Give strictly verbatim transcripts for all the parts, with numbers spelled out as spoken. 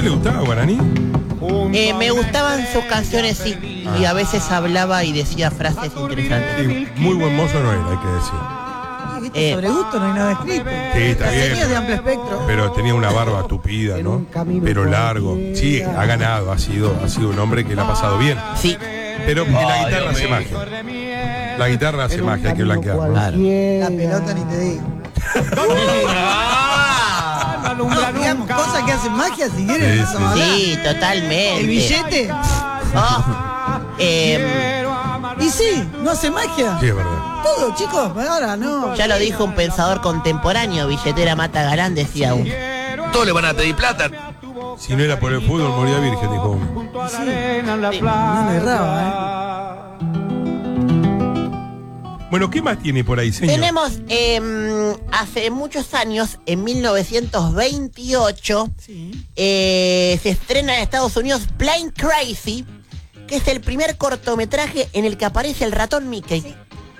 le gustaba Guaraní? Eh, me gustaban sus canciones, sí. Ah. Y a veces hablaba y decía frases interesantes. Sí, muy buen mozo no era, hay que decir. ¿Viste? Eh, Sobre gusto no hay nada escrito. Sí, está La bien. serie es de amplio espectro. Pero tenía una barba tupida, ¿no? Pero largo. Sí, ha ganado, ha sido, ha sido un hombre que le ha pasado bien. Sí. Pero la guitarra hace magia. La guitarra hace magia, hay que blanquearlo. Claro. La pelota ni te digo. No, digamos, cosas que hacen magia si quieren. Sí, no sí. somos nada. Sí, totalmente. El billete. Oh, eh, Y sí, no hace magia. Sí, es verdad. Todo, chicos, ahora no. ya lo dijo un pensador contemporáneo, billetera mata galán, decía uno. Todos le van a pedir plata. Si no era por el fútbol, moría virgen, dijo uno. Sí, no le erraba, ¿eh? Bueno, ¿qué más tiene por ahí, señor? Tenemos, eh, hace muchos años, en mil novecientos veintiocho, Sí. eh, se estrena en Estados Unidos Plain Crazy, que es el primer cortometraje en el que aparece el ratón Mickey. Sí.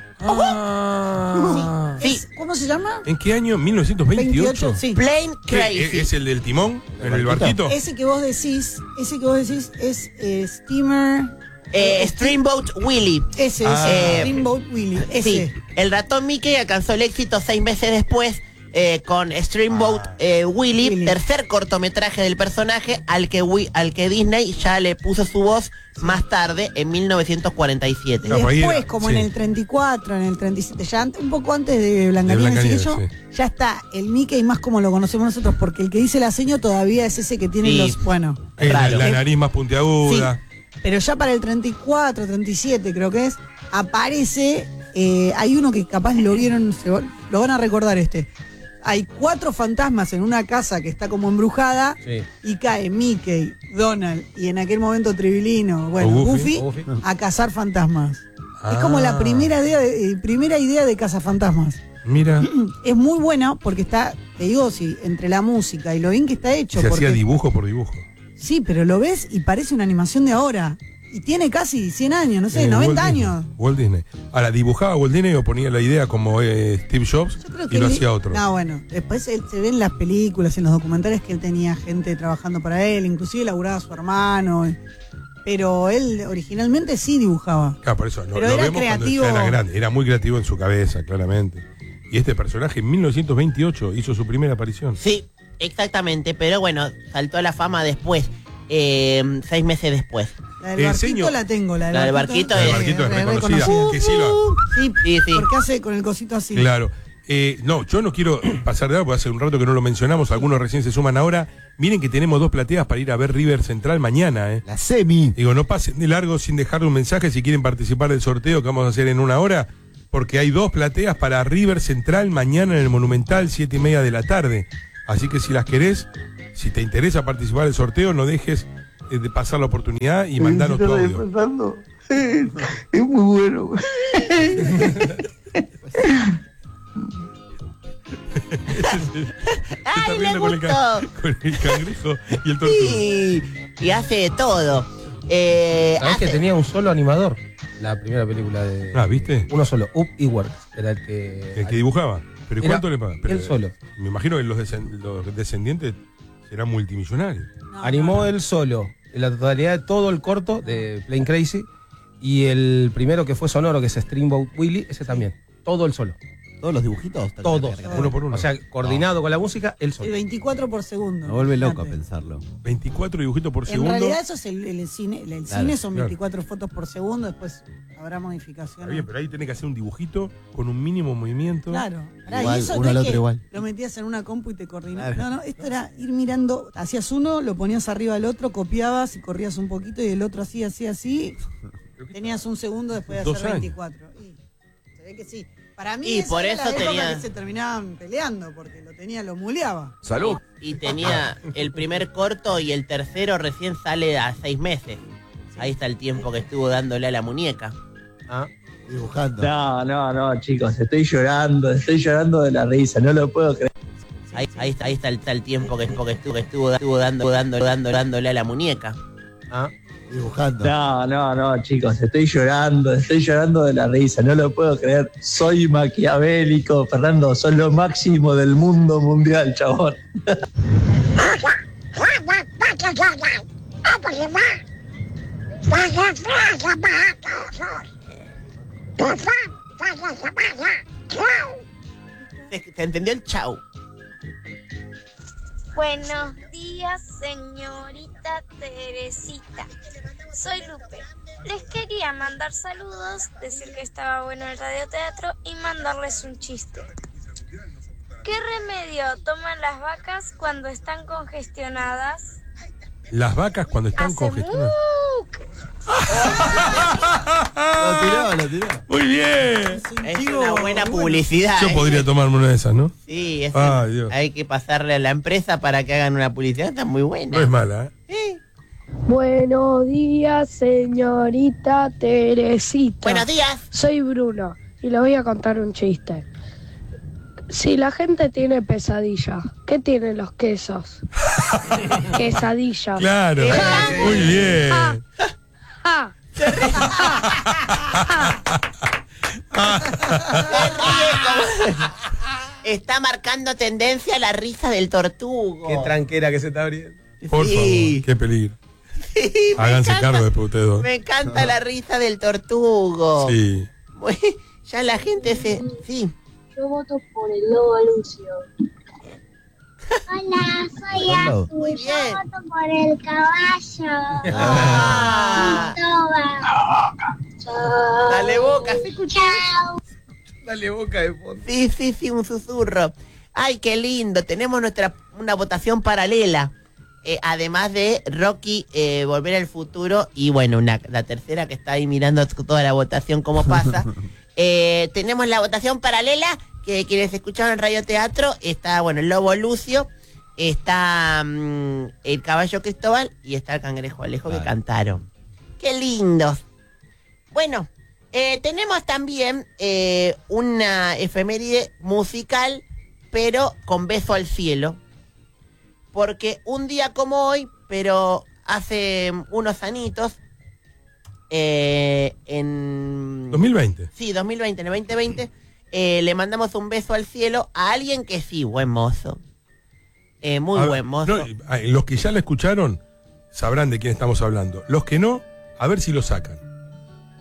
Ah. Sí. Es- ¿Cómo se llama? ¿En qué año? ¿mil novecientos veintiocho? veintiocho, sí. Plain ¿Qué, Crazy. ¿Es el del timón? ¿En el barquito? Ese que vos decís, ese que vos decís es eh, Steamer. Eh, Steamboat Willie. Ese Ah. es Steamboat Willie. Ese. Sí, el ratón Mickey alcanzó el éxito seis meses después eh, con Steamboat eh, Willie, Willie. tercer cortometraje del personaje al que, Wi- al que Disney ya le puso su voz más tarde, en mil novecientos cuarenta y siete. No, ahí Después, era- como sí. en el treinta y cuatro, en el treinta y siete, ya antes, un poco antes de Blancanieves, De Blancanieves, y eso, sí. ya está el Mickey más como lo conocemos nosotros, porque el que dice la seño todavía es ese que tiene Sí. los, bueno, Eh, la, Raro. la nariz más puntiaguda. pero ya para el treinta y cuatro, treinta y siete creo que es, aparece, eh, hay uno que capaz lo vieron, se va- lo van a recordar este. Hay cuatro fantasmas en una casa que está como embrujada Sí. y cae Mickey, Donald y en aquel momento Tribilino, bueno, O Goofy. Goofy, Goofy. a cazar fantasmas. Es Ah. como la primera idea de, eh, primera idea de cazafantasmas. Mira, Es muy buena porque está, te digo, sí, entre la música y lo bien que está hecho. se porque, hacía dibujo por dibujo. sí, pero lo ves y parece una animación de ahora. Y tiene casi cien años, no sé, Eh, noventa Walt años. Disney. Walt Disney. Ahora, dibujaba Walt Disney o ponía la idea como eh, Steve Jobs Yo creo y lo él- hacía otro. No, bueno, después él, se ve en las películas, en los documentales que él tenía gente trabajando para él, inclusive laburaba a su hermano. eh, Pero él originalmente sí dibujaba. Claro, por eso no, Pero lo era vemos creativo. cuando ya era grande. Era muy creativo en su cabeza, claramente. Y este personaje en mil novecientos veintiocho hizo su primera aparición. Sí, exactamente, pero bueno, saltó a la fama después, eh, seis meses después. La del Eh, barquito señor. la tengo, la del, La del barquito La del es- barquito es re- reconocida. reconocida. Que sí lo- Sí, Sí, sí. porque hace con el cosito así. Claro. Eh, no, yo no quiero pasar de algo, porque hace un rato que no lo mencionamos, algunos recién se suman ahora. Miren que tenemos dos plateas para ir a ver River Central mañana, ¿eh? La semi. Digo, no pasen de largo sin dejarle un mensaje si quieren participar del sorteo que vamos a hacer en una hora, porque hay dos plateas para River Central mañana en el Monumental, siete y media de la tarde. Así que si las querés, si te interesa participar del sorteo, no dejes eh, de pasar la oportunidad y mandanos tu audio. Es muy bueno. ¡Ay, Está le riendo con el, gustó! ca- con el cangrejo y el tortuga. Sí, y hace de todo. Eh, ¿Sabés que hace- tenía un solo animador? La primera película de. Ah, ¿viste? Uno solo, Up y Works. Era el que. El que dibujaba. ¿Pero ¿y Era cuánto le pagan? Pero, él solo. Me imagino que los, desen- los descendientes serán multimillonarios. No, Animó no. él solo la totalidad de todo el corto de Plain Crazy. Y el primero que fue sonoro, que es Steamboat Willie, ese también. Todo él solo. ¿Todos los dibujitos? Todos. Uno por uno. O sea, coordinado con la música, él El solo. veinticuatro por segundo. Me vuelve loco a Fíjate. pensarlo. veinticuatro dibujitos por En segundo. realidad eso es el, el cine, el, el Claro, cine son claro. veinticuatro fotos por segundo, después habrá Está modificaciones. bien, pero ahí tenés que hacer un dibujito con un mínimo movimiento. Claro. Pará, Igual, y eso uno no al es otro que igual. lo metías en una compu y te coordinabas. Claro. No, no, esto era ir mirando, hacías uno, lo ponías arriba del otro, copiabas y corrías un poquito y el otro así, así, así. Tenías un segundo después de Dos hacer años. veinticuatro. Y se ve que sí. Para mí Y esa por era eso la época tenía- que se terminaban peleando porque lo tenía, lo muleaba. Salud. Y tenía el primer corto y el tercero recién sale a seis meses. Ahí está el tiempo que estuvo dándole a la muñeca. Ah. Dibujando. No, no, no, chicos, estoy llorando, estoy llorando de la risa, no lo puedo creer. Ahí, ahí está, ahí está el, está el tiempo que, que estuvo, que estuvo, estuvo dando, dando, dando, dándole a la muñeca. Ah. Dibujando. No, no, no, chicos, estoy llorando, estoy llorando de la risa, no lo puedo creer. Soy maquiavélico, Fernando, sos lo máximo del mundo mundial, chabón. ¿Se, se entendió el chau? Buenos días, señorita Teresita. Soy Lupe. Les quería mandar saludos, decir que estaba bueno el radioteatro y mandarles un chiste. ¿Qué remedio toman las vacas cuando están congestionadas? Las vacas cuando están Hace congestionadas. muc. Lo tiró, lo tiró. Muy bien. Es una buena publicidad. Yo ¿eh? podría tomarme una de esas, ¿no? Sí, es Ay, Dios. hay que pasarle a la empresa para que hagan una publicidad. Está muy buena. No es mala, ¿eh? Sí. Buenos días, señorita Teresita. Buenos días. Soy Bruno y le voy a contar un chiste. Si la gente tiene pesadilla, ¿qué tienen los quesos? Quesadilla. Claro. Muy bien. Ah, Está marcando tendencia la risa del tortugo. Qué tranquera que se está abriendo. Por Sí. favor, qué peligro. Sí, me Háganse encanta- cargo después ustedes dos. Me encanta la risa del tortugo. Sí. Muy- Ya la gente se... Sí. yo voto por el lobo Lucio. Hola, soy Hola. Azu. Muy Yo bien. voto por el caballo. Ah, Toba. dale boca, ¿se escucha? Chao. Dale boca de fondo. Sí, sí, sí, un susurro. Ay, qué lindo. Tenemos nuestra una votación paralela. Eh, además de Rocky, eh, Volver al Futuro y bueno, una, la tercera que está ahí mirando toda la votación cómo pasa. Eh, tenemos la votación paralela que quienes escucharon en Radio Teatro está, bueno, el Lobo Lucio, está mm, el Caballo Cristóbal y está el Cangrejo Alejo que Claro. cantaron. ¡Qué lindos! Bueno, eh, tenemos también eh, una efeméride musical, pero con beso al cielo. Porque un día como hoy, pero hace unos añitos, eh, en... dos mil veinte. Sí, dos mil veinte, en el veinte veinte, eh, le mandamos un beso al cielo a alguien que sí, buen mozo. Eh, muy A ver, buen mozo. no, los que ya la escucharon sabrán de quién estamos hablando. Los que no, a ver si lo sacan.